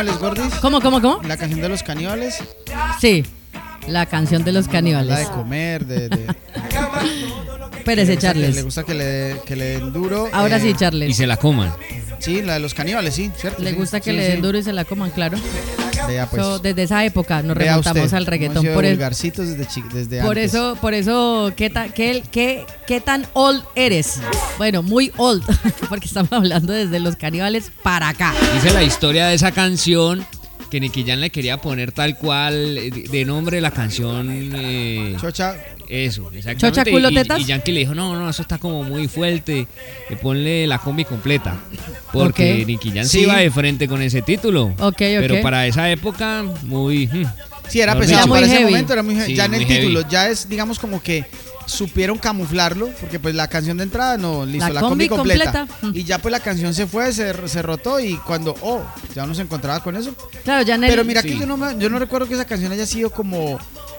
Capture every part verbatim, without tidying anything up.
caníbales, Gordis. ¿Cómo, cómo, cómo? La canción de los caníbales. Sí, la canción de los caníbales. La de comer, de... de... Espérese, Charles. Le gusta que le, que le den duro. Ahora eh, sí, Charles. Y se la coman. Sí, la de los caníbales, sí, ¿cierto? Le sí, gusta que sí, le sí. den duro y se la coman, claro. Vea, pues. So, desde esa época nos Vea remontamos usted, al reggaetón. hemos sido Por, el- vulgarcitos desde, chi- desde por antes. eso, por eso, ¿qué, ta- qué, qué, ¿qué tan old eres? Bueno, muy old, porque estamos hablando desde los caníbales para acá. Dice la historia de esa canción que Nicky Jam le quería poner tal cual eh, de, de nombre la canción. Eh, Chocha. Eso, exactamente. Chocha, culo, y, tetas. y Yankee le dijo, no, no, eso está como muy fuerte. eh, ponle la combi completa. Porque Ok. Nicky Jam Sí. se iba de frente con ese título. Ok, ok. Pero para esa época, muy... hmm, Sí, era no, pesado. muy Para ese heavy. momento era muy heavy. Sí, Ya en el muy heavy. título, ya es, digamos, como que supieron camuflarlo, porque pues la canción de entrada no, listo, La la, combi, combi completa. completa. Y ya pues la canción se fue, se, se rotó y cuando, oh, ya uno se encontraba con eso. Claro, ya en el- Pero mira Sí. que yo no, me- yo no recuerdo que esa canción haya sido como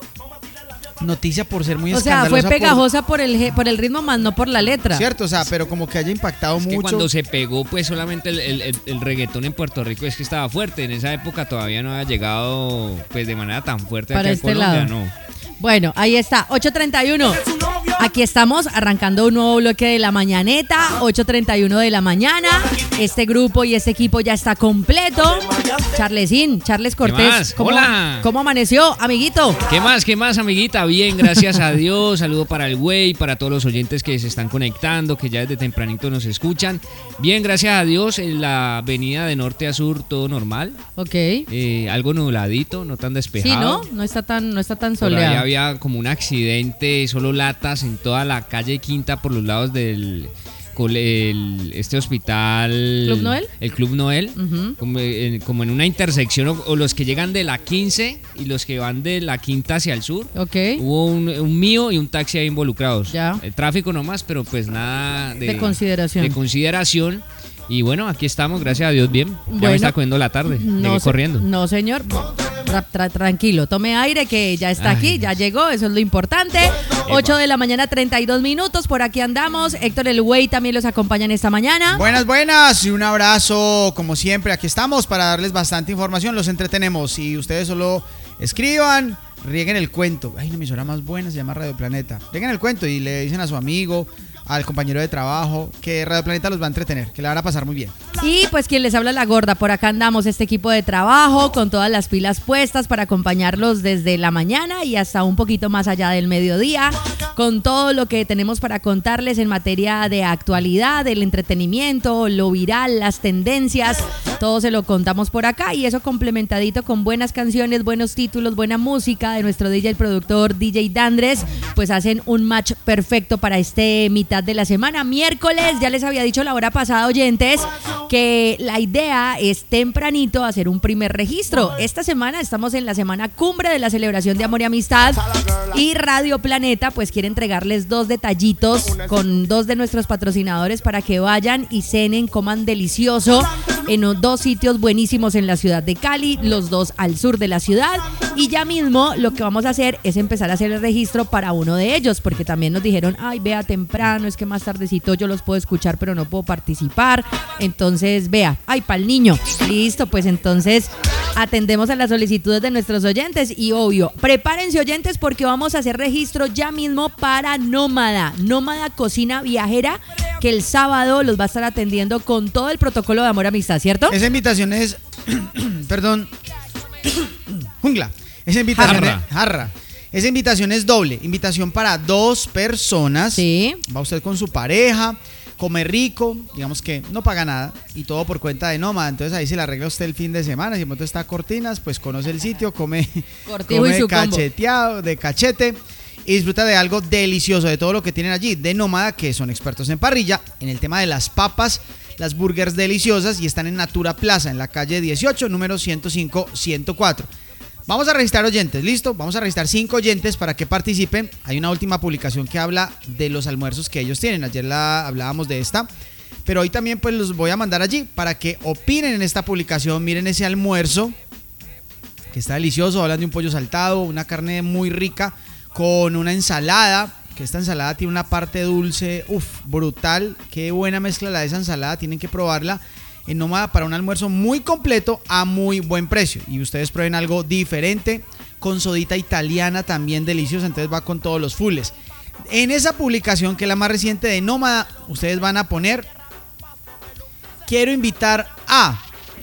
noticia por ser muy o sea, fue escandalosa. por- pegajosa por el, ge- por el ritmo, más no por la letra. Cierto, o sea, pero como que haya impactado Es que mucho. cuando se pegó, pues solamente el, el- el- el reggaetón en Puerto Rico es que estaba fuerte. En esa época todavía no había llegado pues de manera tan fuerte Para aquí este en Colombia, lado. no. Bueno, ahí está, ocho treinta y uno. Aquí estamos arrancando un nuevo bloque de la mañaneta, ocho treinta y uno de la mañana. Este grupo y este equipo ya está completo. Charlesín, Charles Cortés, más? ¿cómo, Hola. ¿cómo amaneció, amiguito? ¿Qué más, qué más, amiguita? Bien, gracias a Dios. Saludo para el güey, para todos los oyentes que se están conectando, que ya desde tempranito nos escuchan. Bien, gracias a Dios. En la avenida de norte a sur, todo normal. Ok. Eh, algo nubladito, no tan Sí, despejado. ¿no? No está tan, no está tan Por ahí soleado. había como un accidente, solo latas en toda la calle Quinta por los lados del cole- el- este hospital. ¿Club Noel? El Club Noel. Ujú. Como en, como en una intersección, o, o los que llegan de la quince y los que van de la Quinta hacia el sur. Ok. Hubo un, un mío y un taxi ahí involucrados. Ya. El tráfico nomás, pero pues nada de, De consideración. de consideración. Y bueno, aquí estamos, gracias a Dios, bien. Ya Bueno. me está cogiendo la tarde. Llegué se- corriendo. No, señor. Tra- tra- tranquilo, tome aire que ya está Ay. aquí, ya llegó, eso es lo importante. ocho de la mañana, treinta y dos minutos, por aquí andamos. Héctor el Güey también los acompaña en esta mañana. Buenas, buenas y un abrazo, como siempre, aquí estamos para darles bastante información, los entretenemos y ustedes solo escriban, rieguen el cuento. Hay una emisora más buena, se llama Radio Planeta. Rieguen el cuento y le dicen a su amigo, al compañero de trabajo, que Radio Planeta los va a entretener, que la van a pasar muy bien. Y pues quien les habla la gorda, por acá andamos este equipo de trabajo con todas las pilas puestas para acompañarlos desde la mañana y hasta un poquito más allá del mediodía, con todo lo que tenemos para contarles en materia de actualidad, del entretenimiento, lo viral, las tendencias, todo se lo contamos por acá y eso complementadito con buenas canciones, buenos títulos, buena música de nuestro D J y productor D J Dandres, pues hacen un match perfecto para este mitad de la semana, miércoles. Ya les había dicho la hora pasada, oyentes, que la idea es tempranito hacer un primer registro. Esta semana estamos en la semana cumbre de la celebración de amor y amistad y Radio Planeta pues quiere entregarles dos detallitos con dos de nuestros patrocinadores para que vayan y cenen, coman delicioso en dos sitios buenísimos en la ciudad de Cali, los dos al sur de la ciudad, y ya mismo lo que vamos a hacer es empezar a hacer el registro para uno de ellos, porque también nos dijeron, ay, vea temprano, es que más tardecito yo los puedo escuchar pero no puedo participar, entonces vea, ay, pa'l niño, listo, pues entonces atendemos a las solicitudes de nuestros oyentes y obvio, prepárense oyentes porque vamos a hacer registro ya mismo para Nómada, Nómada Cocina Viajera, que el sábado los va a estar atendiendo con todo el protocolo de amor amistad, ¿cierto? Esa invitación es, perdón, jungla, esa invitación Jarra. es, jarra. Esa invitación es doble, invitación para dos personas, Sí. va usted con su pareja, come rico, digamos que no paga nada y todo por cuenta de Nómada, entonces ahí se le arregla usted el fin de semana, si de pronto está a cortinas, pues conoce el sitio, come, Cortijo y come su combo. cacheteado, de cachete y disfruta de algo delicioso, de todo lo que tienen allí, de Nómada, que son expertos en parrilla, en el tema de las papas, las burgers deliciosas y están en Natura Plaza, en la calle dieciocho, número ciento cinco, ciento cuatro. Vamos a registrar oyentes, ¿listo? Vamos a registrar cinco oyentes para que participen. Hay una última publicación que habla de los almuerzos que ellos tienen. Ayer la hablábamos de esta, pero hoy también pues los voy a mandar allí para que opinen en esta publicación. Miren ese almuerzo que está delicioso. Hablan de un pollo saltado, una carne muy rica con una ensalada, que esta ensalada tiene una parte dulce, uff, brutal. Qué buena mezcla la de esa ensalada, tienen que probarla. en Nómada para un almuerzo muy completo a muy buen precio. Y ustedes prueben algo diferente, con sodita italiana también deliciosa, entonces va con todos los fulles. En esa publicación, que es la más reciente de Nómada, ustedes van a poner: quiero invitar a,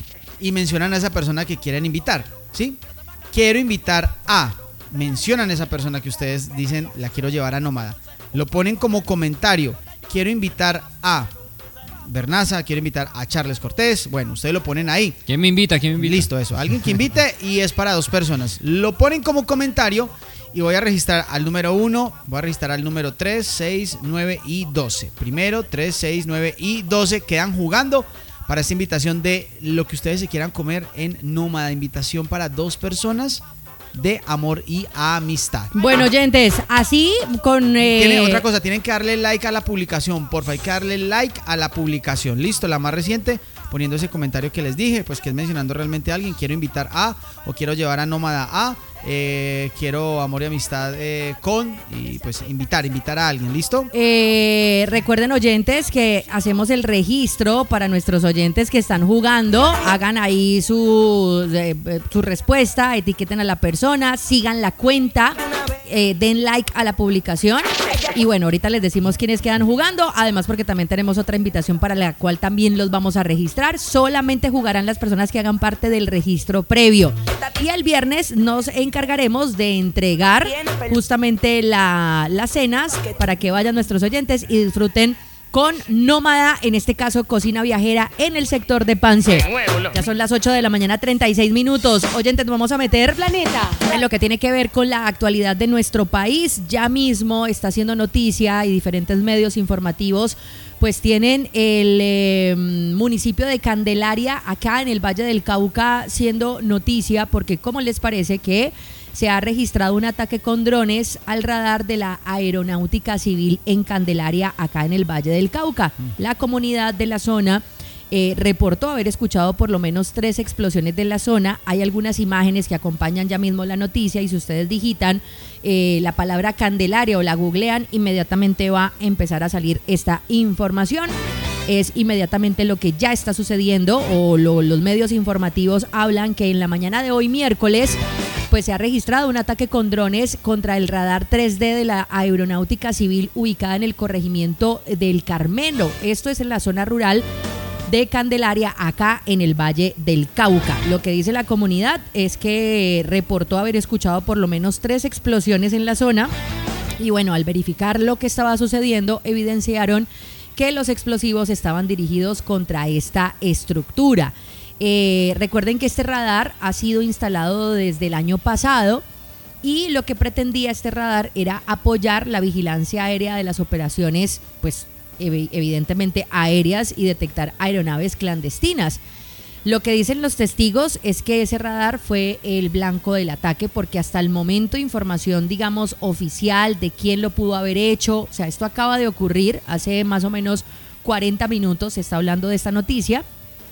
y mencionan a esa persona que quieren invitar, ¿sí? Quiero invitar a, mencionan a esa persona que ustedes dicen la quiero llevar a Nómada. Lo ponen como comentario: quiero invitar a Bernaza, quiero invitar a Charles Cortés. Bueno, ustedes lo ponen ahí. ¿Quién me invita? ¿Quién me invita? Listo, eso. Alguien que invite y es para dos personas. Lo ponen como comentario y voy a registrar al número uno, voy a registrar al número tres, seis, nueve y doce. Primero, tres, seis, nueve y doce quedan jugando para esta invitación de lo que ustedes se quieran comer en Nómada. Invitación para dos personas de amor y amistad. Bueno, oyentes, así con... Eh... Tiene otra cosa, tienen que darle like a la publicación, porfa, hay que darle like a la publicación. Listo, la más reciente, poniendo ese comentario que les dije, pues que es mencionando realmente a alguien: quiero invitar a, o quiero llevar a Nómada a, eh, quiero amor y amistad eh, con, y pues invitar, invitar a alguien. ¿Listo? Eh, recuerden, oyentes, que hacemos el registro para nuestros oyentes que están jugando. Hagan ahí su, eh, su respuesta, etiqueten a la persona, sigan la cuenta, eh, den like a la publicación. Y bueno, ahorita les decimos quiénes quedan jugando. Además, porque también tenemos otra invitación para la cual también los vamos a registrar. Solamente jugarán las personas que hagan parte del registro previo. Y el viernes nos encargaremos de entregar justamente la, las cenas para que vayan nuestros oyentes y disfruten con Nómada, en este caso cocina viajera en el sector de Pance. Ya son las ocho de la mañana, treinta y seis minutos. Oyentes, nos vamos a meter, Planeta, en lo que tiene que ver con la actualidad de nuestro país. Ya mismo está haciendo noticia y diferentes medios informativos pues tienen el eh, municipio de Candelaria, acá en el Valle del Cauca, siendo noticia porque, ¿cómo les parece que se ha registrado un ataque con drones al radar de la Aeronáutica Civil en Candelaria, acá en el Valle del Cauca? La comunidad de la zona eh, reportó haber escuchado por lo menos tres explosiones de la zona. Hay algunas imágenes que acompañan ya mismo la noticia y si ustedes digitan eh, la palabra Candelaria o la googlean, inmediatamente va a empezar a salir esta información. Es inmediatamente lo que ya está sucediendo, o lo, los medios informativos hablan que en la mañana de hoy, miércoles, pues se ha registrado un ataque con drones contra el radar tres D de la Aeronáutica Civil ubicada en el corregimiento del Carmelo. Esto es en la zona rural de Candelaria, acá en el Valle del Cauca. Lo que dice la comunidad es que reportó haber escuchado por lo menos tres explosiones en la zona y bueno, al verificar lo que estaba sucediendo, evidenciaron que los explosivos estaban dirigidos contra esta estructura. Eh, recuerden que este radar ha sido instalado desde el año pasado y lo que pretendía este radar era apoyar la vigilancia aérea de las operaciones, pues ev- evidentemente aéreas, y detectar aeronaves clandestinas. Lo que dicen los testigos es que ese radar fue el blanco del ataque porque hasta el momento información, digamos, oficial de quién lo pudo haber hecho, o sea, esto acaba de ocurrir hace más o menos cuarenta minutos, se está hablando de esta noticia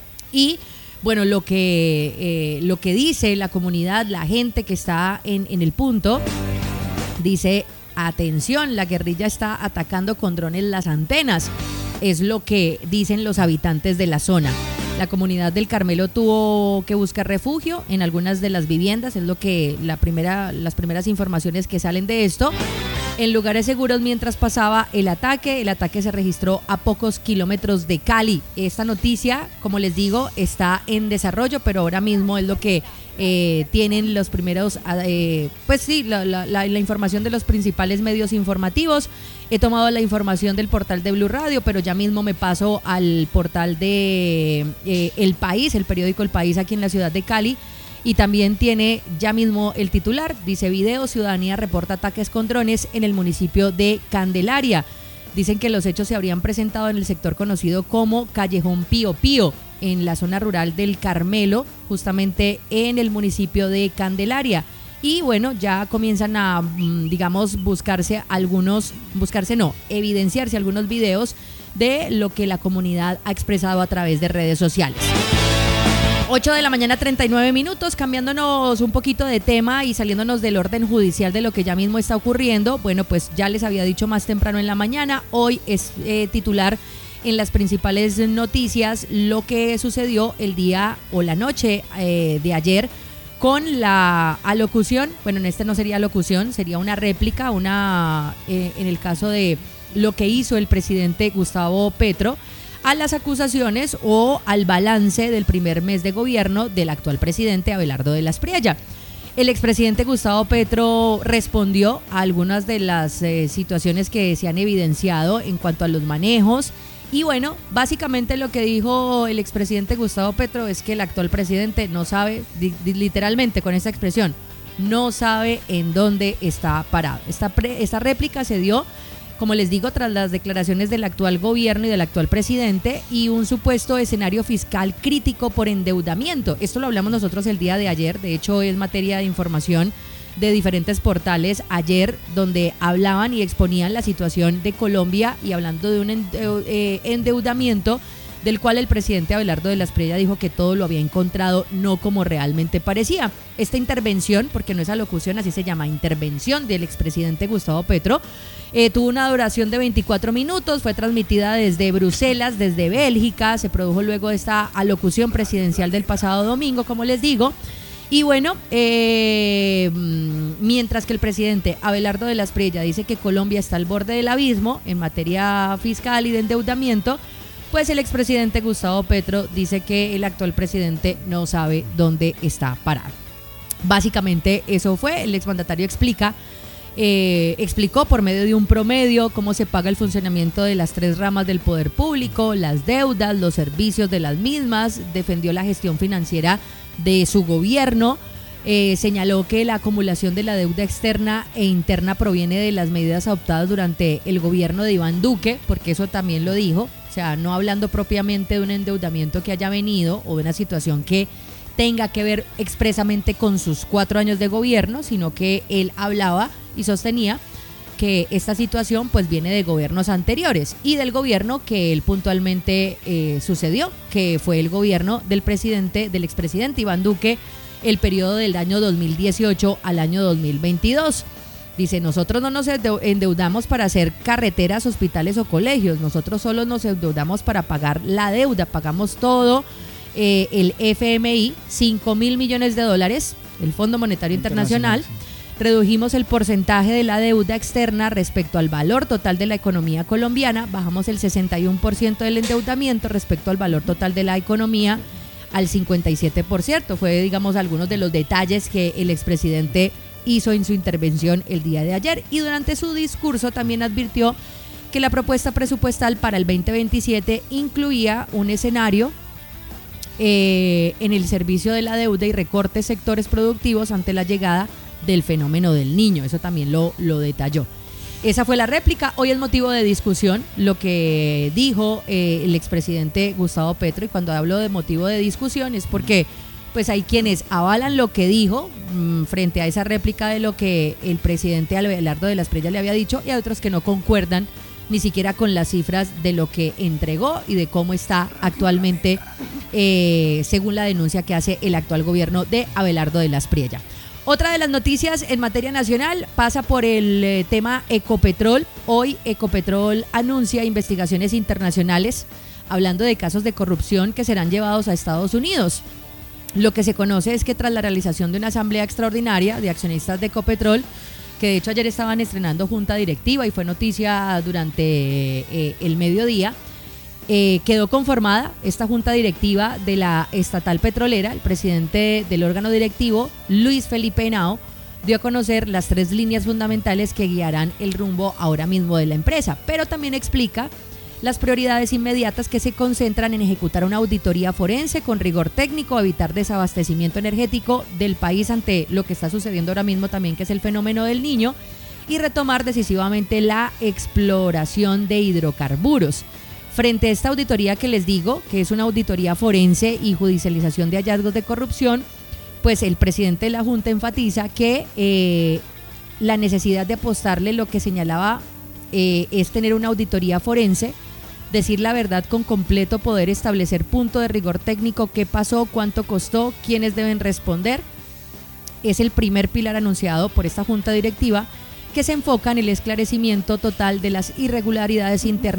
y bueno, lo que, eh, lo que dice la comunidad, la gente que está en, en el punto, dice: atención, la guerrilla está atacando con drones las antenas. Es lo que dicen los habitantes de la zona. La comunidad del Carmelo tuvo que buscar refugio en algunas de las viviendas, es lo que la primera, las primeras informaciones que salen de esto, en lugares seguros mientras pasaba el ataque. El ataque se registró a pocos kilómetros de Cali. Esta noticia, como les digo, está en desarrollo, pero ahora mismo es lo que eh, tienen los primeros, eh, pues sí, la, la, la, la información de los principales medios informativos. He tomado la información del portal de Blue Radio, pero ya mismo me paso al portal de eh, El País, el periódico El País aquí en la ciudad de Cali. Y también tiene ya mismo el titular, dice: video, ciudadanía reporta ataques con drones en el municipio de Candelaria. Dicen que los hechos se habrían presentado en el sector conocido como Callejón Pío Pío, en la zona rural del Carmelo, justamente en el municipio de Candelaria. Y bueno, ya comienzan a, digamos, buscarse algunos, buscarse no, evidenciarse algunos videos de lo que la comunidad ha expresado a través de redes sociales. ocho de la mañana, treinta y nueve minutos, cambiándonos un poquito de tema y saliéndonos del orden judicial de lo que ya mismo está ocurriendo. Bueno, pues ya les había dicho más temprano en la mañana, hoy es eh, titular en las principales noticias lo que sucedió el día o la noche eh, de ayer con la alocución, bueno, en este no sería alocución, sería una réplica, una eh, en el caso de lo que hizo el presidente Gustavo Petro a las acusaciones o al balance del primer mes de gobierno del actual presidente Abelardo de la Espriella. El expresidente Gustavo Petro respondió a algunas de las eh, situaciones que se han evidenciado en cuanto a los manejos. Y bueno, básicamente lo que dijo el expresidente Gustavo Petro es que el actual presidente no sabe, di, di, literalmente con esa expresión, no sabe en dónde está parado. Esta, pre, esta réplica se dio, como les digo, tras las declaraciones del actual gobierno y del actual presidente y un supuesto escenario fiscal crítico por endeudamiento. Esto lo hablamos nosotros el día de ayer, de hecho es materia de información de diferentes portales ayer, donde hablaban y exponían la situación de Colombia y hablando de un endeudamiento del cual el presidente Abelardo de la Espriella dijo que todo lo había encontrado no como realmente parecía. Esta intervención, porque no es alocución, así se llama, intervención del expresidente Gustavo Petro, eh, tuvo una duración de veinticuatro minutos, fue transmitida desde Bruselas, desde Bélgica, se produjo luego esta alocución presidencial del pasado domingo, como les digo. Y bueno, eh, mientras que el presidente Abelardo de la Espriella dice que Colombia está al borde del abismo en materia fiscal y de endeudamiento, pues el expresidente Gustavo Petro dice que el actual presidente no sabe dónde está parado. Básicamente eso fue, el exmandatario explica, eh, explicó por medio de un promedio cómo se paga el funcionamiento de las tres ramas del poder público, las deudas, los servicios de las mismas, defendió la gestión financiera de su gobierno, eh, señaló que la acumulación de la deuda externa e interna proviene de las medidas adoptadas durante el gobierno de Iván Duque, porque eso también lo dijo, o sea, no hablando propiamente de un endeudamiento que haya venido o de una situación que tenga que ver expresamente con sus cuatro años de gobierno, sino que él hablaba y sostenía que esta situación pues viene de gobiernos anteriores y del gobierno que él puntualmente eh, sucedió, que fue el gobierno del presidente, del expresidente Iván Duque, el periodo del año dos mil dieciocho al año dos mil veintidós. Dice, nosotros no nos endeudamos para hacer carreteras, hospitales o colegios, nosotros solo nos endeudamos para pagar la deuda, pagamos todo, eh, el F M I, cinco mil millones de dólares, el Fondo Monetario Internacional, Internacional sí. Redujimos el porcentaje de la deuda externa respecto al valor total de la economía colombiana, bajamos el sesenta y uno por ciento del endeudamiento respecto al valor total de la economía al cincuenta y siete por ciento. Fue, digamos, algunos de los detalles que el expresidente hizo en su intervención el día de ayer y durante su discurso también advirtió que la propuesta presupuestal para el veinte veintisiete incluía un escenario eh, en el servicio de la deuda y recortes sectores productivos ante la llegada del fenómeno del niño, eso también lo, lo detalló. Esa fue la réplica, hoy es motivo de discusión lo que dijo eh, el expresidente Gustavo Petro, y cuando hablo de motivo de discusión es porque pues hay quienes avalan lo que dijo mmm, frente a esa réplica de lo que el presidente Abelardo de la Espriella le había dicho y hay otros que no concuerdan ni siquiera con las cifras de lo que entregó y de cómo está actualmente eh, según la denuncia que hace el actual gobierno de Abelardo de la Espriella. Otra de las noticias en materia nacional pasa por el eh, tema Ecopetrol. Hoy Ecopetrol anuncia investigaciones internacionales hablando de casos de corrupción que serán llevados a Estados Unidos. Lo que se conoce es que tras la realización de una asamblea extraordinaria de accionistas de Ecopetrol, que de hecho ayer estaban estrenando junta directiva y fue noticia durante eh, el mediodía, Eh, quedó conformada esta junta directiva de la estatal petrolera. El presidente del órgano directivo, Luis Felipe Henao, dio a conocer las tres líneas fundamentales que guiarán el rumbo ahora mismo de la empresa, pero también explica las prioridades inmediatas que se concentran en ejecutar una auditoría forense con rigor técnico, evitar desabastecimiento energético del país ante lo que está sucediendo ahora mismo también, que es el fenómeno del niño, y retomar decisivamente la exploración de hidrocarburos. Frente a esta auditoría que les digo, que es una auditoría forense y judicialización de hallazgos de corrupción, pues el presidente de la Junta enfatiza que eh, la necesidad de apostarle, lo que señalaba eh, es tener una auditoría forense, decir la verdad con completo poder, establecer punto de rigor técnico, qué pasó, cuánto costó, quiénes deben responder. Es el primer pilar anunciado por esta Junta Directiva que se enfoca en el esclarecimiento total de las irregularidades internas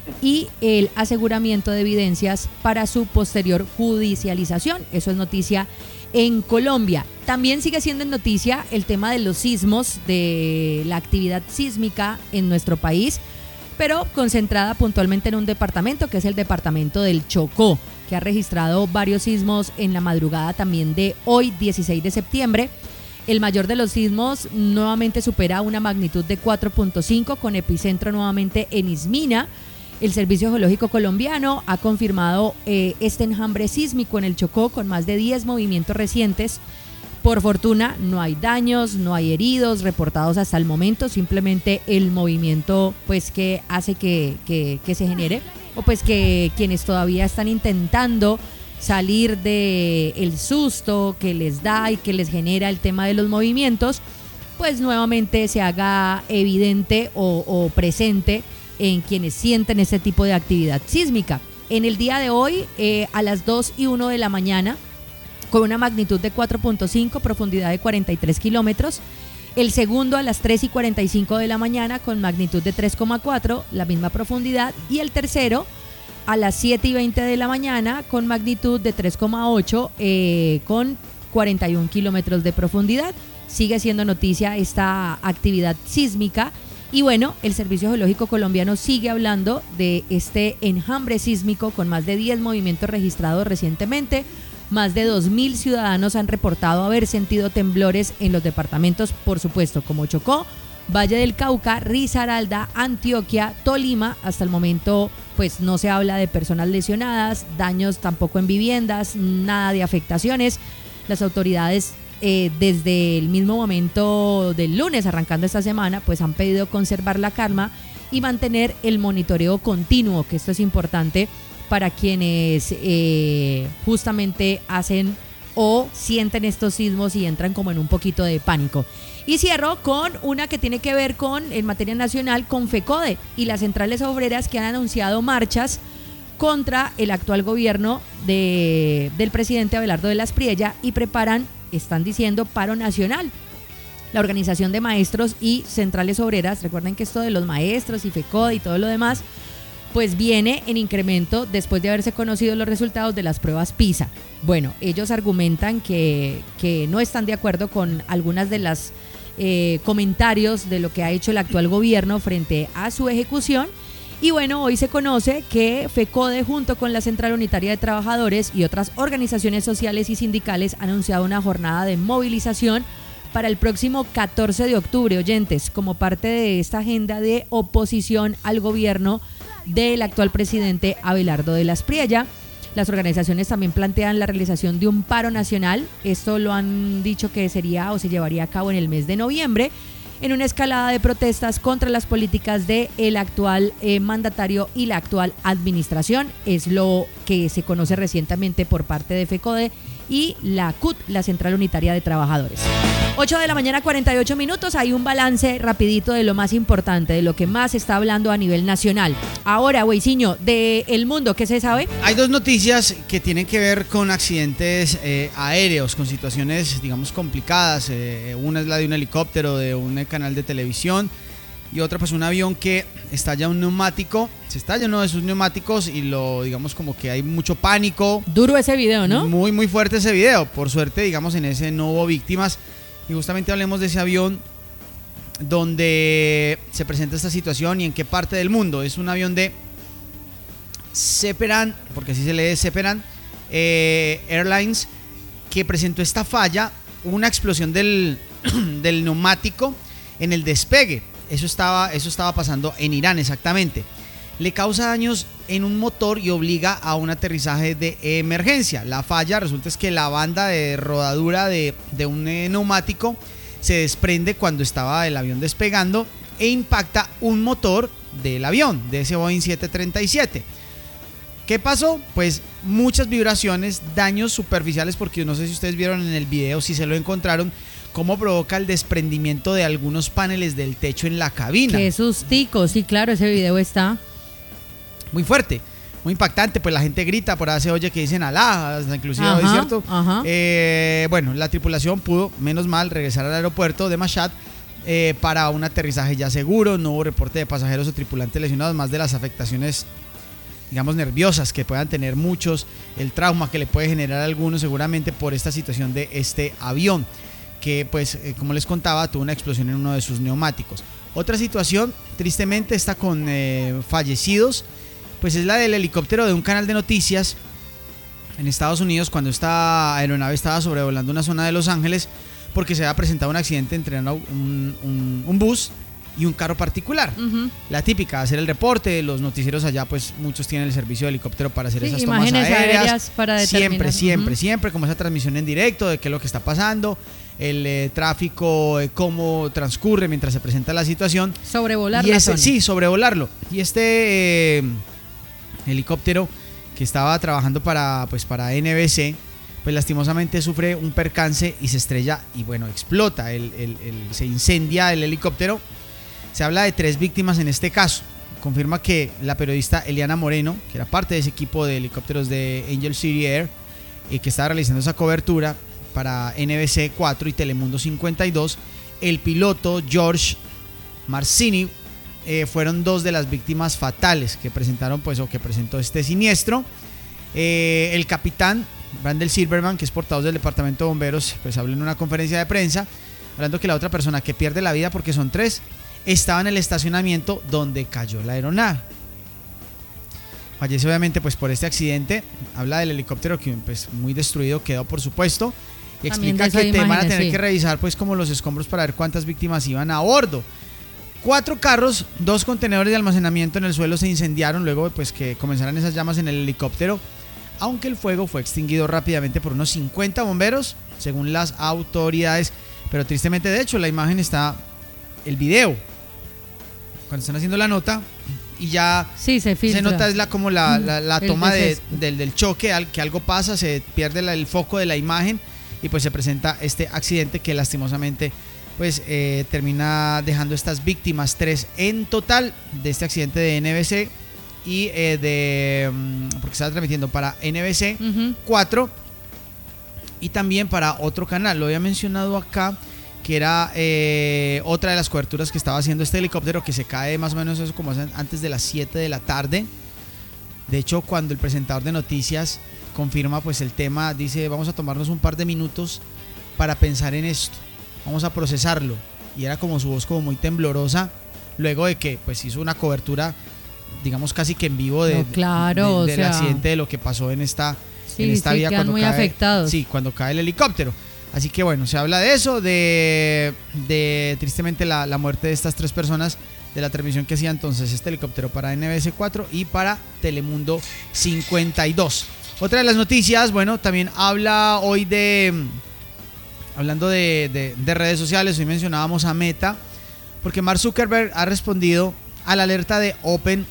y el aseguramiento de evidencias para su posterior judicialización. Eso es noticia en Colombia. También sigue siendo en noticia el tema de los sismos, de la actividad sísmica en nuestro país, pero concentrada puntualmente en un departamento, que es el departamento del Chocó, que ha registrado varios sismos en la madrugada también de hoy, dieciséis de septiembre. El mayor de los sismos nuevamente supera una magnitud de cuatro punto cinco, con epicentro nuevamente en Ismina. El Servicio Geológico Colombiano ha confirmado eh, este enjambre sísmico en el Chocó con más de diez movimientos recientes. Por fortuna no hay daños, no hay heridos reportados hasta el momento, simplemente el movimiento pues que hace que, que, que se genere, o pues que quienes todavía están intentando salir del susto que les da y que les genera el tema de los movimientos, pues nuevamente se haga evidente o, o presente en quienes sienten este tipo de actividad sísmica. En el día de hoy, eh, a las dos y uno de la mañana, con una magnitud de cuatro punto cinco, profundidad de cuarenta y tres kilómetros. El segundo a las tres y cuarenta y cinco de la mañana con magnitud de tres coma cuatro, la misma profundidad. Y el tercero a las siete y veinte de la mañana con magnitud de tres coma ocho, eh, con cuarenta y un kilómetros de profundidad. Sigue siendo noticia esta actividad sísmica. Y bueno, el Servicio Geológico Colombiano sigue hablando de este enjambre sísmico con más de diez movimientos registrados recientemente. Más de dos mil ciudadanos han reportado haber sentido temblores en los departamentos, por supuesto, como Chocó, Valle del Cauca, Risaralda, Antioquia, Tolima. Hasta el momento, pues no se habla de personas lesionadas, daños tampoco en viviendas, nada de afectaciones. Las autoridades, eh, desde el mismo momento del lunes, arrancando esta semana, pues han pedido conservar la calma y mantener el monitoreo continuo, que esto es importante para quienes eh, justamente hacen o sienten estos sismos y entran como en un poquito de pánico. Y cierro con una que tiene que ver con, en materia nacional, con FECODE y las centrales obreras que han anunciado marchas contra el actual gobierno de, del presidente Abelardo de la Espriella y preparan, están diciendo, paro nacional. La organización de maestros y centrales obreras, recuerden que esto de los maestros y FECODE y todo lo demás, pues viene en incremento después de haberse conocido los resultados de las pruebas PISA. Bueno, ellos argumentan que, que no están de acuerdo con algunas de las eh, comentarios de lo que ha hecho el actual gobierno frente a su ejecución. Y bueno, hoy se conoce que FECODE, junto con la Central Unitaria de Trabajadores y otras organizaciones sociales y sindicales, han anunciado una jornada de movilización para el próximo catorce de octubre, oyentes, como parte de esta agenda de oposición al gobierno del actual presidente Abelardo de la Espriella. Las organizaciones también plantean la realización de un paro nacional. Esto lo han dicho que sería o se llevaría a cabo en el mes de noviembre, en una escalada de protestas contra las políticas del actual eh, mandatario y la actual administración. Es lo que se conoce recientemente por parte de FECODE y la C U T, la Central Unitaria de Trabajadores. ocho de la mañana, cuarenta y ocho minutos. Hay un balance rapidito de lo más importante, de lo que más se está hablando a nivel nacional. Ahora, Weissiño, del mundo, ¿qué se sabe? Hay dos noticias que tienen que ver con accidentes eh, aéreos, con situaciones, digamos, complicadas. Eh, una es la de un helicóptero de un canal de televisión y otra pues un avión que estalla un neumático, se estalla uno de sus neumáticos y lo, digamos, como que hay mucho pánico. Duro ese video, ¿no? Muy, muy fuerte ese video. Por suerte, digamos, en ese no hubo víctimas. Y justamente hablemos de ese avión donde se presenta esta situación y en qué parte del mundo. Es un avión de Zeperan, porque así se lee Zeperan eh, Airlines, que presentó esta falla, una explosión del, del neumático en el despegue. Eso estaba, eso estaba pasando en Irán exactamente. Le causa daños en un motor y obliga a un aterrizaje de emergencia. La falla resulta es que la banda de rodadura de, de un eh, neumático se desprende cuando estaba el avión despegando e impacta un motor del avión, de ese Boeing siete treinta y siete. ¿Qué pasó? Pues muchas vibraciones, daños superficiales, porque no sé si ustedes vieron en el video, si se lo encontraron, cómo provoca el desprendimiento de algunos paneles del techo en la cabina. Qué sustico, sí, claro, ese video está muy fuerte, muy impactante. Pues la gente grita, por ahí se oye que dicen Alá, inclusive, ajá, ¿es cierto? Ajá. Eh, bueno, la tripulación pudo, menos mal, regresar al aeropuerto de Mashhad eh, para un aterrizaje ya seguro. No hubo reporte de pasajeros o tripulantes lesionados, más de las afectaciones, digamos, nerviosas que puedan tener muchos, el trauma que le puede generar a algunos seguramente por esta situación de este avión, que pues eh, como les contaba, tuvo una explosión en uno de sus neumáticos. Otra situación, tristemente, está con eh, fallecidos, pues es la del helicóptero de un canal de noticias en Estados Unidos, cuando esta aeronave estaba sobrevolando una zona de Los Ángeles, porque se había presentado un accidente entre un, un, un bus y un carro particular. Uh-huh. La típica, hacer el reporte, los noticieros allá, pues muchos tienen el servicio de helicóptero para hacer sí, esas tomas aéreas, aéreas para siempre, siempre, uh-huh. siempre, como esa transmisión en directo de qué es lo que está pasando, el eh, tráfico, eh, cómo transcurre mientras se presenta la situación. Sobrevolar y la ese, zona. Sí, sobrevolarlo. Y este eh, helicóptero que estaba trabajando para, pues, para N B C, pues lastimosamente sufre un percance y se estrella y bueno, explota, el, el, el, se incendia el helicóptero. Se habla de tres víctimas en este caso. Confirma que la periodista Eliana Moreno, que era parte de ese equipo de helicópteros de Angel City Air, y que estaba realizando esa cobertura para N B C cuatro y Telemundo cincuenta y dos, el piloto George Marcini, eh, fueron dos de las víctimas fatales que presentaron, pues, o que presentó este siniestro. Eh, el capitán Brandel Silverman, que es portavoz del departamento de bomberos, pues habló en una conferencia de prensa, hablando que la otra persona que pierde la vida, porque son tres, estaba en el estacionamiento donde cayó la aeronave. Fallece obviamente pues por este accidente. Habla del helicóptero que pues muy destruido quedó, por supuesto, y explica que te van a tener sí. que revisar pues como los escombros para ver cuántas víctimas iban a bordo. Cuatro carros, dos contenedores de almacenamiento en el suelo se incendiaron luego pues que comenzaran esas llamas en el helicóptero, aunque el fuego fue extinguido rápidamente por unos cincuenta bomberos, según las autoridades. Pero tristemente, de hecho, la imagen está, el video, cuando están haciendo la nota, y ya sí, se, se nota es la, como la, la, la toma de, de, del, del choque, al, que algo pasa, se pierde la, el foco de la imagen y pues se presenta este accidente que lastimosamente pues eh, termina dejando estas víctimas, tres en total de este accidente de N B C y eh, de, porque estaba transmitiendo para N B C cuatro uh-huh. y también para otro canal, lo había mencionado acá, que era eh, otra de las coberturas que estaba haciendo este helicóptero, que se cae más o menos eso como antes de las siete de la tarde. De hecho, cuando el presentador de noticias confirma pues el tema, dice: vamos a tomarnos un par de minutos para pensar en esto, vamos a procesarlo, y era como su voz como muy temblorosa, luego de que pues hizo una cobertura, digamos casi que en vivo de, no, claro, de, de, del o sea, accidente, de lo que pasó en esta, sí, en esta sí, vía cuando muy cae, afectados. Sí, cuando cae el helicóptero. Así que bueno, se habla de eso, de, de tristemente la, la muerte de estas tres personas, de la transmisión que hacía entonces este helicóptero para N B C cuatro y para Telemundo cincuenta y dos. Otra de las noticias, bueno, también habla hoy de, hablando de, de, de redes sociales, hoy mencionábamos a Meta, porque Mark Zuckerberg ha respondido a la alerta de Open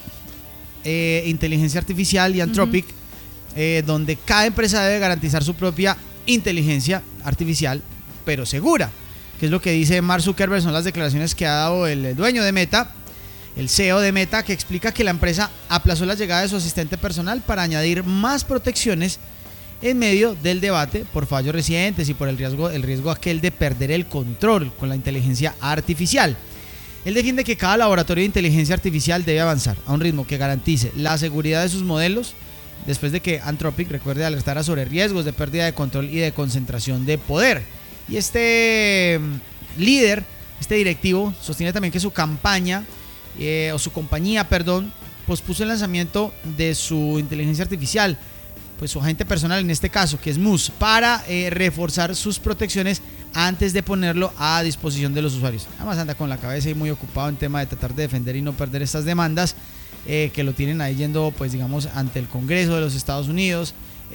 eh, Inteligencia Artificial y Anthropic, uh-huh. eh, donde cada empresa debe garantizar su propia inteligencia artificial, pero segura, que es lo que dice Mark Zuckerberg. Son las declaraciones que ha dado el dueño de Meta, el C E O de Meta, que explica que la empresa aplazó la llegada de su asistente personal para añadir más protecciones en medio del debate por fallos recientes y por el riesgo, el riesgo aquel de perder el control con la inteligencia artificial. Él defiende que cada laboratorio de inteligencia artificial debe avanzar a un ritmo que garantice la seguridad de sus modelos, después de que Anthropic, recuerde, alertara sobre riesgos de pérdida de control y de concentración de poder. Y este líder, este directivo, sostiene también que su campaña, eh, o su compañía, perdón, pospuso el lanzamiento de su inteligencia artificial, pues su agente personal en este caso, que es Moose, para eh, reforzar sus protecciones antes de ponerlo a disposición de los usuarios. Además anda con la cabeza y muy ocupado en tema de tratar de defender y no perder estas demandas, Eh, que lo tienen ahí yendo, pues digamos, ante el Congreso de los Estados Unidos,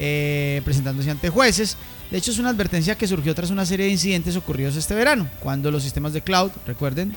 eh, presentándose ante jueces. De hecho, es una advertencia que surgió tras una serie de incidentes ocurridos este verano, cuando los sistemas de cloud, recuerden,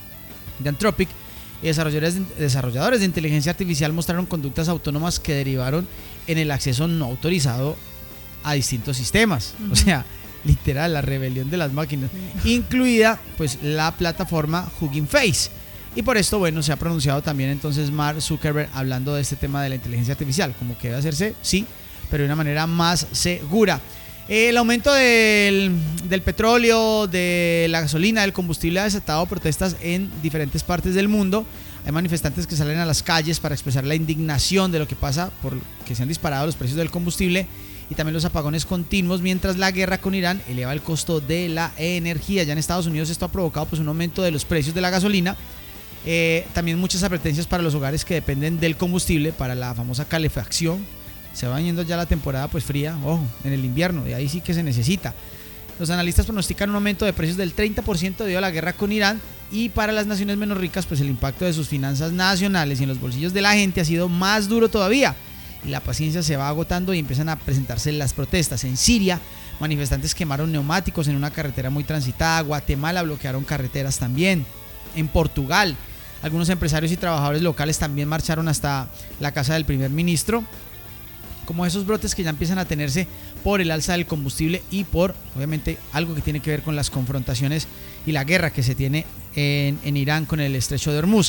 de Anthropic y desarrolladores de, desarrolladores de inteligencia artificial mostraron conductas autónomas que derivaron en el acceso no autorizado a distintos sistemas. Uh-huh. O sea, literal, la rebelión de las máquinas, uh-huh. incluida pues la plataforma Hugging Face. Y por esto, bueno, se ha pronunciado también entonces Mark Zuckerberg hablando de este tema de la inteligencia artificial, como que debe hacerse, sí, pero de una manera más segura. Eh, el aumento del, del petróleo, de la gasolina, del combustible ha desatado protestas en diferentes partes del mundo. Hay manifestantes que salen a las calles para expresar la indignación de lo que pasa por que se han disparado los precios del combustible y también los apagones continuos, mientras la guerra con Irán eleva el costo de la energía. Ya en Estados Unidos esto ha provocado pues un aumento de los precios de la gasolina. Eh, también muchas advertencias para los hogares que dependen del combustible para la famosa calefacción. Se va yendo ya la temporada pues fría, ojo, en el invierno, y ahí sí que se necesita. Los analistas pronostican un aumento de precios del treinta por ciento debido a la guerra con Irán, y para las naciones menos ricas pues el impacto de sus finanzas nacionales y en los bolsillos de la gente ha sido más duro todavía, y la paciencia se va agotando y empiezan a presentarse las protestas. En Siria, manifestantes quemaron neumáticos en una carretera muy transitada. Guatemala bloquearon carreteras también. En Portugal, algunos empresarios y trabajadores locales también marcharon hasta la casa del primer ministro, como esos brotes que ya empiezan a tenerse por el alza del combustible y por, obviamente, algo que tiene que ver con las confrontaciones y la guerra que se tiene en, en Irán con el estrecho de Hormuz.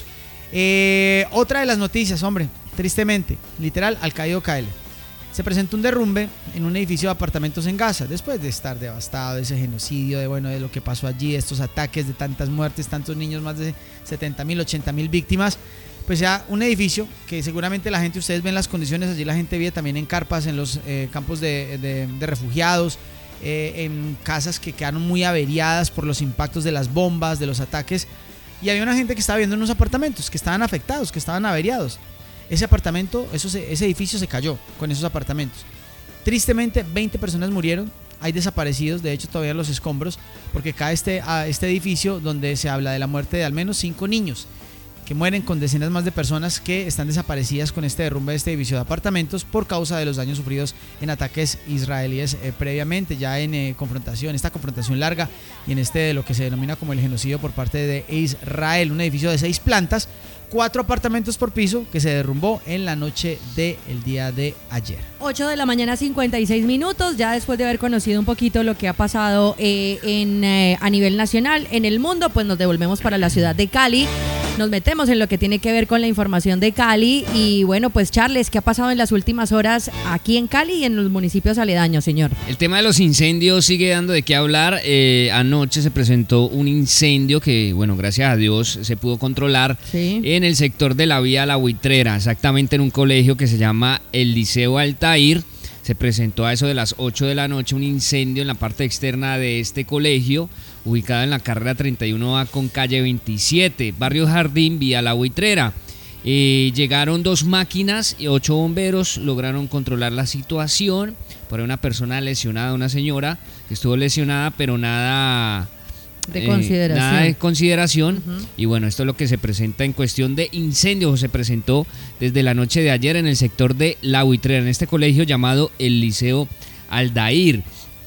Eh, otra de las noticias, hombre, tristemente, literal, al caído K L. Se presentó un derrumbe en un edificio de apartamentos en Gaza, después de estar devastado, de ese genocidio, de, bueno, de lo que pasó allí, de estos ataques, de tantas muertes, tantos niños, más de setenta mil, ochenta mil víctimas. Pues ya un edificio que seguramente la gente, ustedes ven las condiciones, allí la gente vive también en carpas, en los eh, campos de, de, de refugiados, eh, en casas que quedaron muy averiadas por los impactos de las bombas, de los ataques, y había una gente que estaba viviendo en unos apartamentos que estaban afectados, que estaban averiados. Ese apartamento, eso se, ese edificio se cayó con esos apartamentos. Tristemente, veinte personas murieron, hay desaparecidos, de hecho todavía los escombros, porque cae este, a este edificio donde se habla de la muerte de al menos cinco niños, que mueren, con decenas más de personas que están desaparecidas con este derrumbe de este edificio de apartamentos por causa de los daños sufridos en ataques israelíes eh, previamente, ya en eh, confrontación, esta confrontación larga y en este de lo que se denomina como el genocidio por parte de Israel. Un edificio de seis plantas, cuatro apartamentos por piso, que se derrumbó en la noche del día de ayer. ocho de la mañana, cincuenta y seis minutos, ya después de haber conocido un poquito lo que ha pasado eh, en, eh, a nivel nacional, en el mundo, pues nos devolvemos para la ciudad de Cali. Nos metemos en lo que tiene que ver con la información de Cali y bueno, pues Charles, ¿qué ha pasado en las últimas horas aquí en Cali y en los municipios aledaños, señor? El tema de los incendios sigue dando de qué hablar. Eh, anoche se presentó un incendio que, bueno, gracias a Dios se pudo controlar, sí, en el sector de la vía La Buitrera, exactamente en un colegio que se llama el Liceo Altair. Se presentó a eso de las ocho de la noche un incendio en la parte externa de este colegio, ubicado en la carrera treinta y uno A con calle veintisiete, barrio Jardín, vía La Buitrera. Eh, llegaron dos máquinas y ocho bomberos, lograron controlar la situación. Por ahí una persona lesionada, una señora que estuvo lesionada, pero nada de eh, consideración. Nada de consideración. Uh-huh. Y bueno, esto es lo que se presenta en cuestión de incendios. Se presentó desde la noche de ayer en el sector de La Buitrera, en este colegio llamado el Liceo Aldair.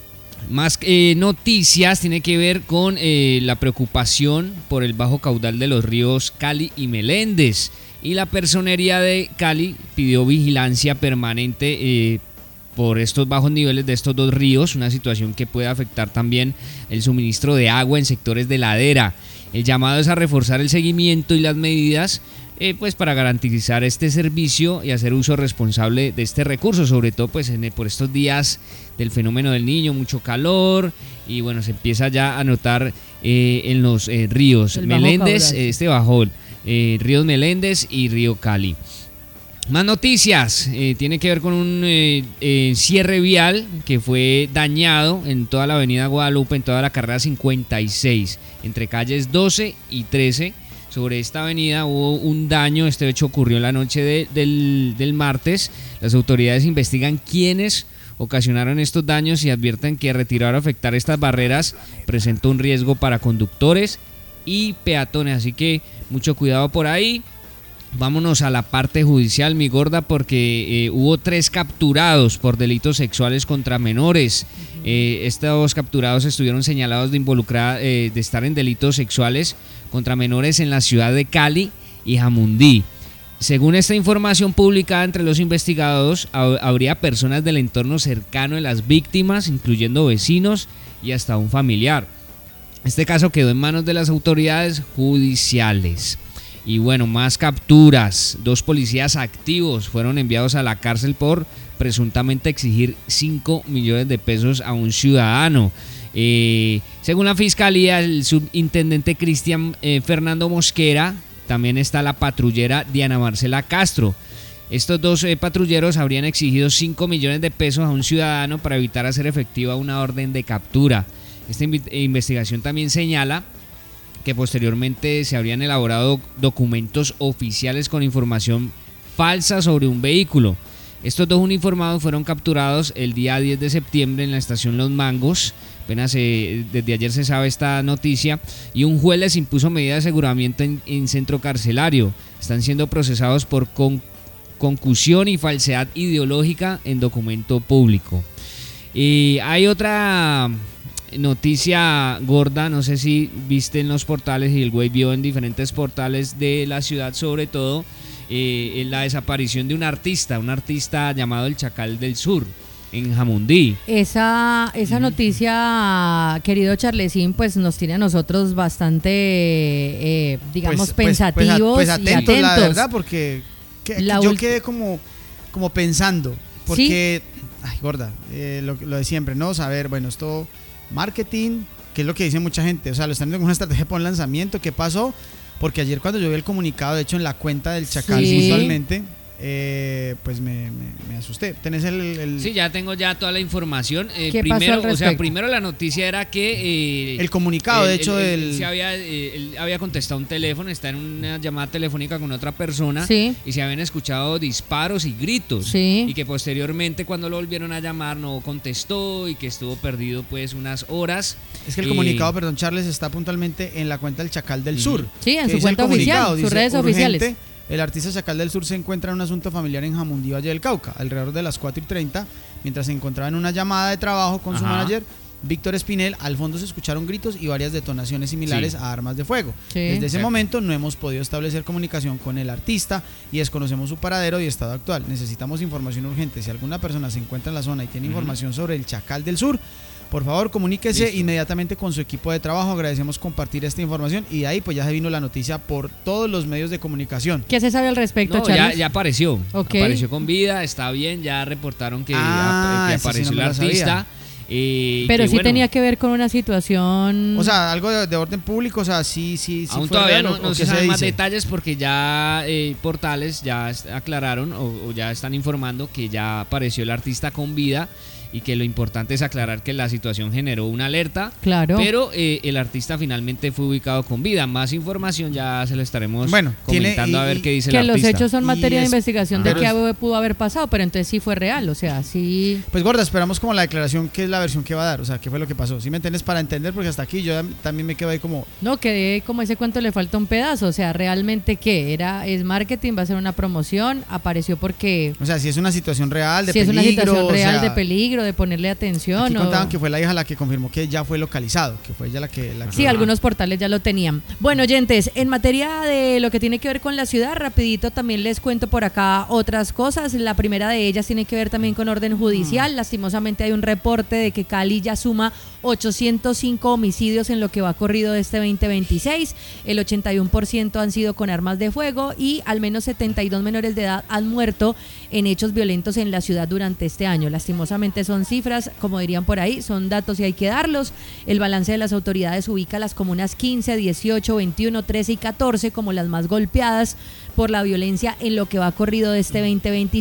Más eh, noticias tiene que ver con eh, la preocupación por el bajo caudal de los ríos Cali y Meléndez, y la Personería de Cali pidió vigilancia permanente eh, por estos bajos niveles de estos dos ríos, una situación que puede afectar también el suministro de agua en sectores de ladera. El llamado es a reforzar el seguimiento y las medidas Eh, pues para garantizar este servicio y hacer uso responsable de este recurso, sobre todo pues en, por estos días del fenómeno del Niño, mucho calor, y bueno, se empieza ya a notar eh, en los eh, ríos el Meléndez, bajo este bajón, eh, ríos Meléndez y río Cali. Más noticias, eh, tiene que ver con un eh, eh, cierre vial que fue dañado en toda la avenida Guadalupe, en toda la carrera cincuenta y seis, entre calles doce y trece. Sobre esta avenida hubo un daño, este hecho ocurrió la noche de, del, del martes. Las autoridades investigan quiénes ocasionaron estos daños y advierten que retirar o afectar estas barreras presenta un riesgo para conductores y peatones, así que mucho cuidado por ahí. Vámonos a la parte judicial, mi gorda, porque eh, hubo tres capturados por delitos sexuales contra menores. Eh, estos capturados estuvieron señalados de involucrar, eh, de estar en delitos sexuales contra menores en la ciudad de Cali y Jamundí. Según esta información publicada entre los investigados, habría personas del entorno cercano de las víctimas, incluyendo vecinos y hasta un familiar. Este caso quedó en manos de las autoridades judiciales. Y bueno, más capturas. Dos policías activos fueron enviados a la cárcel por presuntamente exigir cinco millones de pesos a un ciudadano. Eh, según la fiscalía, el subintendente Cristian eh, Fernando Mosquera, también está la patrullera Diana Marcela Castro. Estos dos eh, patrulleros habrían exigido cinco millones de pesos a un ciudadano para evitar hacer efectiva una orden de captura. Esta inv- investigación también señala que posteriormente se habrían elaborado documentos oficiales con información falsa sobre un vehículo. Estos dos uniformados fueron capturados el día diez de septiembre en la estación Los Mangos. Apenas eh, desde ayer se sabe esta noticia y un juez les impuso medida de aseguramiento en, en centro carcelario. Están siendo procesados por con, concusión y falsedad ideológica en documento público. Y hay otra noticia gorda, no sé si viste en los portales y el güey vio en diferentes portales de la ciudad, sobre todo eh, en la desaparición de un artista, un artista llamado el Chacal del Sur, en Jamundí. Esa, esa noticia, querido Charlesín, pues nos tiene a nosotros bastante, eh, digamos, pues, pensativos pues, pues, pues atentos, y atentos. La verdad, porque que, La yo ult- quedé como, como pensando, porque, ¿sí? Ay, gorda, eh, lo, lo de siempre, ¿no? Saber, bueno, esto, marketing, que es lo que dice mucha gente, o sea, lo están viendo como una estrategia para un lanzamiento. ¿Qué pasó? Porque ayer cuando yo vi el comunicado, de hecho en la cuenta del Chacal, Sí. visualmente, eh, pues me, me, me asusté. ¿Tenés el, el, Sí, ya tengo ya toda la información. Eh, ¿Qué pasó primero, al o sea, respecto? primero la noticia era que eh, el comunicado, de él- hecho, él- del... él se había, eh, él había contestado un teléfono, está en una llamada telefónica con otra persona, Sí. y se habían escuchado disparos y gritos, Sí. y que posteriormente cuando lo volvieron a llamar no contestó y que estuvo perdido pues unas horas. Es que el Eh, comunicado, perdón, Charles, está puntualmente en la cuenta del Chacal del Ujú. Sur. Sí, en que su dice cuenta el comunicado, oficial, sus dice, redes "Urgente, oficiales". El artista Chacal del Sur se encuentra en un asunto familiar en Jamundí, Valle del Cauca, alrededor de las cuatro y treinta, mientras se encontraba en una llamada de trabajo con su Ajá. manager, Víctor Espinel. Al fondo se escucharon gritos y varias detonaciones similares Sí. a armas de fuego. Sí. Desde ese Exacto. momento no hemos podido establecer comunicación con el artista y desconocemos su paradero y estado actual. Necesitamos información urgente. Si alguna persona se encuentra en la zona y tiene Ujú. información sobre el Chacal del Sur, por favor, comuníquese Listo. inmediatamente con su equipo de trabajo. Agradecemos compartir esta información y de ahí pues ya se vino la noticia por todos los medios de comunicación. ¿Qué se sabe al respecto, No, ya, Charles? ya apareció. Ok. Apareció con vida, está bien, ya reportaron que, Ah, ap- que esa sí apareció no me el la sabía. artista. eh, Pero que, sí bueno, tenía que ver con una situación... O sea, algo de, de orden público, o sea, sí, sí, sí. aún fue todavía real, no, o- no o se qué saben más dice. detalles porque ya eh, portales ya est- aclararon o, o ya están informando que ya apareció el artista con vida y que lo importante es aclarar que la situación generó una alerta, Claro. pero eh, el artista finalmente fue ubicado con vida. Más información ya se lo estaremos Bueno, tiene- comentando y- a ver y- qué dice que el los artista. hechos son Y materia de es- investigación de pero qué es- hab- pudo haber pasado, pero entonces sí fue real, o sea, sí... Pues gorda, esperamos como la declaración, que es la versión que va a dar, o sea, qué fue lo que pasó. ¿Sí me entiendes? Para entender, porque hasta aquí yo ya- también me quedo ahí como... No, que como ese cuento le falta un pedazo, o sea, realmente qué, era, es marketing, va a ser una promoción, apareció porque... O sea, si es una situación real de si es peligro. una situación o real sea, de peligro, de ponerle atención. Aquí o- contaban que fue la hija la que confirmó que ya fue localizado, que fue ella la que... La que- Sí, algunos portales ya lo tenían. Bueno, oyentes, en materia de lo que tiene que ver con la ciudad, rapidito también les cuento por acá otras cosas. La primera de ellas tiene que ver también con orden judicial. Lastimosamente hay un reporte de que Cali ya suma ochocientos cinco homicidios en lo que va corrido de este veinte veintiséis. El ochenta y uno por ciento han sido con armas de fuego y al menos setenta y dos menores de edad han muerto en hechos violentos en la ciudad durante este año. Lastimosamente son cifras, como dirían por ahí, son datos y hay que darlos. El balance de las autoridades ubica a las comunas quince, dieciocho, veintiuno, trece y catorce como las más golpeadas por la violencia en lo que va corrido de este veinte veintiséis.